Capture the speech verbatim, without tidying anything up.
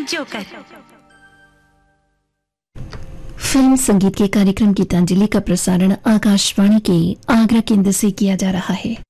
Joker. Film संगीत के कार्यक्रम गीतांजलि का प्रसारण आकाशवाणी के आगरा केंद्र से किया जा रहा है।